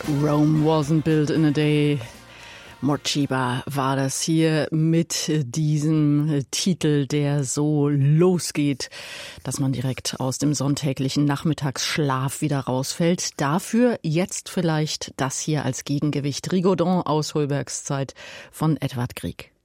Rome wasn't built in a day. Morcheeba war das hier mit diesem Titel, der so losgeht, dass man direkt aus dem sonntäglichen Nachmittagsschlaf wieder rausfällt. Dafür jetzt vielleicht das hier als Gegengewicht. Rigaudon aus Holbergs Zeit von Edvard Grieg.